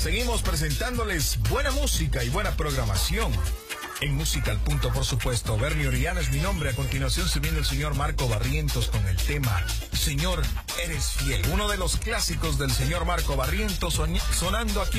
Seguimos presentándoles buena música y buena programación. En Música al Punto, por supuesto. Bernie Orellana es mi nombre. A continuación se viene el señor Marco Barrientos con el tema Señor, eres fiel. Uno de los clásicos del señor Marco Barrientos sonando aquí